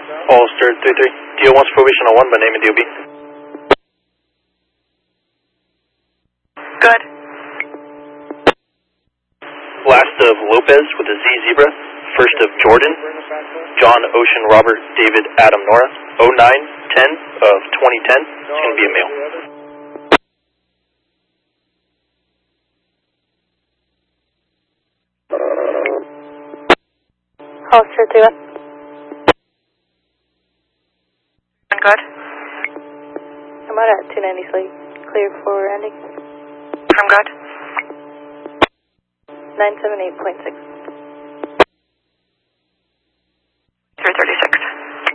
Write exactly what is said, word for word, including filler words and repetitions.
Holster three three. D O wants probation on one, but name and D O B. Good. Last of Lopez with a Z Zebra. First of Jordan. John, Ocean, Robert, David, Adam, Nora. oh nine ten of twenty ten. It's going to be a male. Holster two up. Good. I'm out at two ninety Slate. Clear for ending. I'm good. nine seven eight point six.